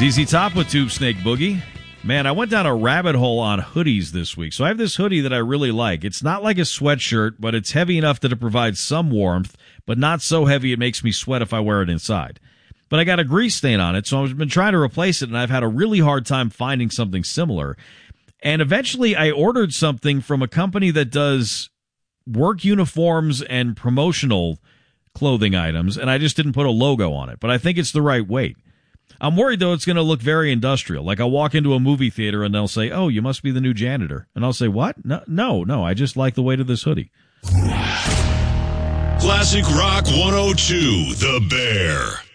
ZZ Top with Tube Snake Boogie. Man, I went down a rabbit hole on hoodies this week. So I have this hoodie that I really like. It's not like a sweatshirt, but it's heavy enough that it provides some warmth, but not so heavy it makes me sweat if I wear it inside. But I got a grease stain on it, so I've been trying to replace it, and I've had a really hard time finding something similar. And eventually I ordered something from a company that does work uniforms and promotional clothing items, and I just didn't put a logo on it. But I think it's the right weight. I'm worried, though, it's going to look very industrial. Like I'll walk into a movie theater and they'll say, "Oh, you must be the new janitor." And I'll say, "What? No, I just like the weight of this hoodie." Classic Rock 102, The Bear.